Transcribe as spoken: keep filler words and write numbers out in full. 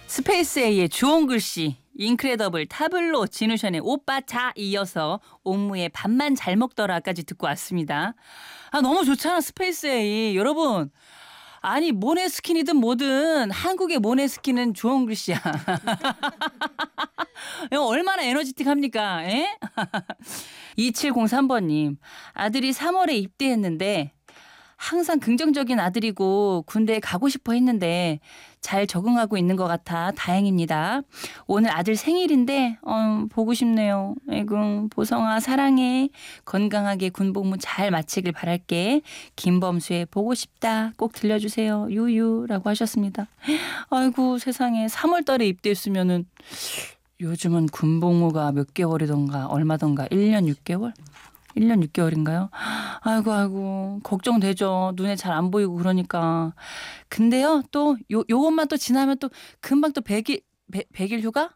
스페이스 A의 주홍 글씨, 인크레더블 타블로, 진우션의 오빠 자 이어서 옥무의 밥만 잘 먹더라까지 듣고 왔습니다. 아 너무 좋잖아 스페이스 A. 여러분 아니 모네스킨이든 뭐든 한국의 모네스킨은 주홍 글씨야. 이거 얼마나 에너지틱합니까? 에? 이칠공삼 번님 아들이 삼월에 입대했는데 항상 긍정적인 아들이고 군대에 가고 싶어 했는데 잘 적응하고 있는 것 같아 다행입니다. 오늘 아들 생일인데 어, 보고 싶네요. 아이고 보성아 사랑해. 건강하게 군복무 잘 마치길 바랄게. 김범수의 보고 싶다 꼭 들려주세요. 유유라고 하셨습니다. 아이고 세상에 삼월 달에 입대했으면은 요즘은 군복무가 몇 개월이던가 얼마던가 일 년 육 개월? 일 년 육 개월인가요? 아이고 아이고 걱정되죠. 눈에 잘 안 보이고 그러니까. 근데요 또 요, 요것만 또 지나면 또 금방 또 백 일 백 일 휴가?